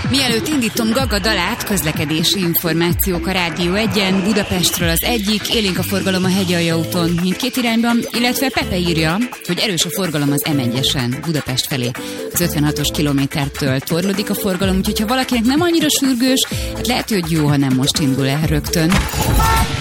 Mielőtt indítom Gaga dalát, közlekedési információk a Rádió 1-en, Budapestről az egyik, élénk a forgalom a Hegyalja úton mindkét irányban, illetve Pepe írja, hogy erős a forgalom az M1-esen, Budapest felé. Az 56-os kilométertől torlódik a forgalom, úgyhogy ha valakinek nem annyira sürgős, hát lehet, hogy jó, ha nem most indul el rögtön.